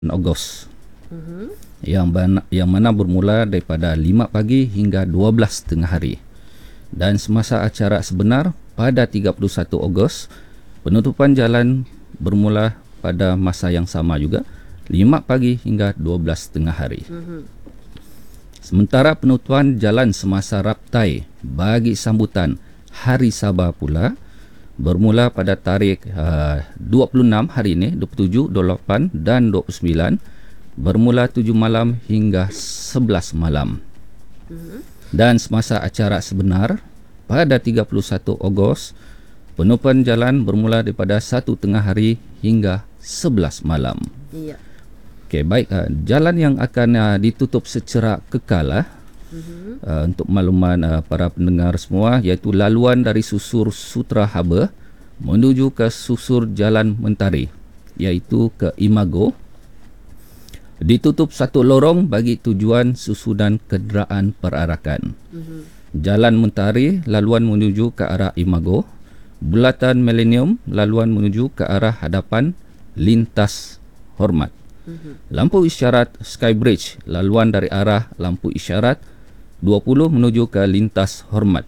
Ogos yang mana bermula daripada 5 pagi hingga 12 tengah hari. Dan semasa acara sebenar pada 31 Ogos, penutupan jalan bermula pada masa yang sama juga, 5 pagi hingga 12 tengah hari. Sementara penutupan jalan semasa Raptai bagi sambutan Hari Sabah pula bermula pada tarikh 26 hari ini, 27, 28 dan 29, bermula 7 malam hingga 11 malam. Dan semasa acara sebenar pada 31 Ogos, penutupan jalan bermula daripada 1 tengah hari hingga 11 malam. Ya. Okey, baik. Jalan yang akan ditutup secara kekal untuk makluman para pendengar semua, iaitu laluan dari susur Sutra Harbour menuju ke susur Jalan Mentari, iaitu ke Imago, ditutup satu lorong bagi tujuan susunan kenderaan perarakan. Jalan Mentari laluan menuju ke arah Imago, Bulatan Millennium laluan menuju ke arah hadapan lintas hormat. Lampu isyarat Skybridge laluan dari arah lampu isyarat 20 menuju ke lintas hormat.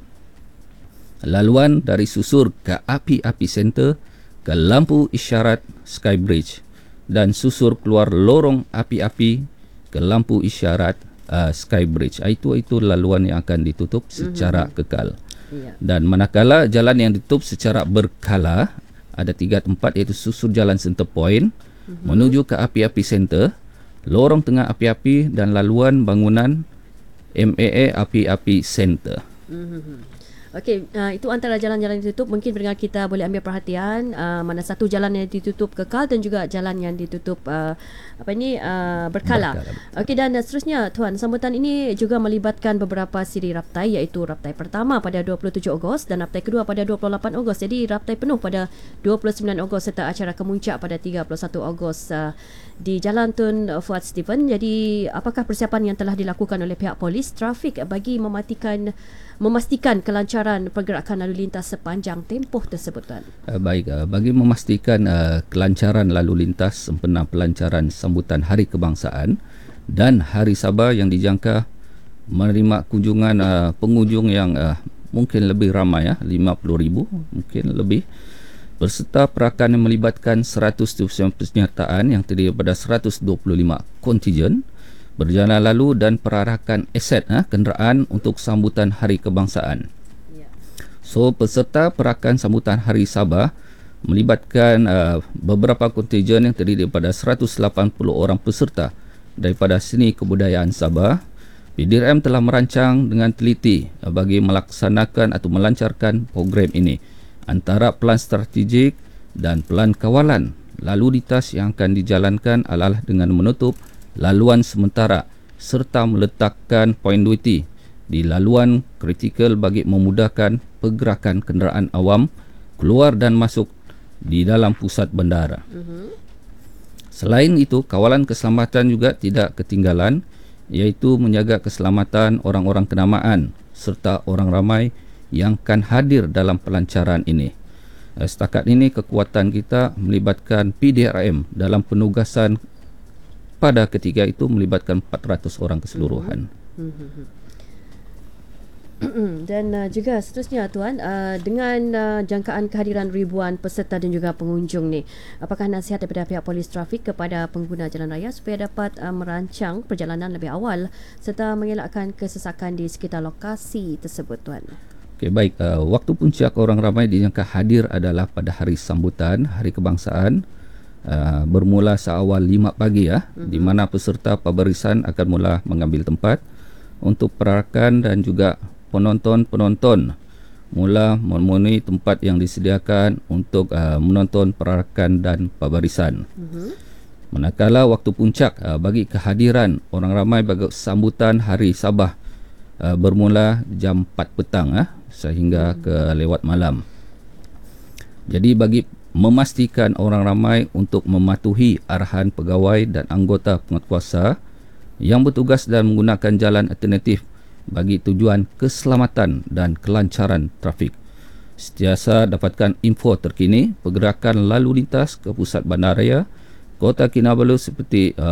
Laluan dari susur ke api-api center ke lampu isyarat Skybridge dan susur keluar lorong api-api ke lampu isyarat Skybridge. Itu laluan yang akan ditutup secara kekal. Dan manakala jalan yang ditutup secara berkala, ada 3 tempat, iaitu susur Jalan Center Point menuju ke api-api center, lorong tengah api-api dan laluan bangunan MAA api-api center. Okey, itu antara jalan-jalan yang ditutup. Mungkin pendengar kita boleh ambil perhatian mana satu jalan yang ditutup kekal dan juga jalan yang ditutup berkala. Okey, dan seterusnya Tuan, sambutan ini juga melibatkan beberapa siri raptai, iaitu raptai pertama pada 27 Ogos dan raptai kedua pada 28 Ogos. Jadi raptai penuh pada 29 Ogos serta acara kemuncak pada 31 Ogos di Jalan Tun Fuad Stephen. Jadi apakah persiapan yang telah dilakukan oleh pihak polis trafik bagi memastikan kelancaran pergerakan lalu lintas sepanjang tempoh tersebut, Tuan? Baik, bagi memastikan kelancaran lalu lintas sempena pelancaran sambutan Hari Kebangsaan dan Hari Sabah yang dijangka menerima kunjungan pengunjung yang mungkin lebih ramai, 50,000 mungkin lebih, berserta perakan yang melibatkan 179 penyertaan yang terdiri daripada 125 kontijen berjalan lalu dan perarakan aset kenderaan untuk sambutan Hari Kebangsaan. So, peserta perakan sambutan Hari Sabah melibatkan beberapa kontijen yang terdiri daripada 180 orang peserta daripada seni kebudayaan Sabah. PDRM telah merancang dengan teliti bagi melaksanakan atau melancarkan program ini, antara pelan strategik dan pelan kawalan lalu lintas yang akan dijalankan adalah dengan menutup laluan sementara serta meletakkan poin duty di laluan kritikal bagi memudahkan pergerakan kenderaan awam keluar dan masuk di dalam pusat bandara. Selain itu, kawalan keselamatan juga tidak ketinggalan, iaitu menjaga keselamatan orang-orang kenamaan serta orang ramai yang akan hadir dalam pelancaran ini. Setakat ini kekuatan kita melibatkan PDRM dalam penugasan pada ketika itu melibatkan 400 orang keseluruhan. Dan juga seterusnya Tuan, dengan jangkaan kehadiran ribuan peserta dan juga pengunjung ni, apakah nasihat daripada pihak polis trafik kepada pengguna jalan raya supaya dapat merancang perjalanan lebih awal serta mengelakkan kesesakan di sekitar lokasi tersebut, Tuan? Okey, baik. Waktu puncak orang ramai dijangka hadir adalah pada hari sambutan Hari Kebangsaan, bermula seawal 5 pagi di mana peserta pabarisan akan mula mengambil tempat untuk perarakan dan juga penonton mula memenuhi tempat yang disediakan untuk menonton perarakan dan pabarisan. Manakala waktu puncak bagi kehadiran orang ramai bagi sambutan Hari Sabah bermula jam 4 petang sehingga ke lewat malam. Jadi bagi memastikan orang ramai untuk mematuhi arahan pegawai dan anggota penguatkuasa yang bertugas dan menggunakan jalan alternatif bagi tujuan keselamatan dan kelancaran trafik, sentiasa dapatkan info terkini pergerakan lalu lintas ke pusat bandaraya, Kota Kinabalu seperti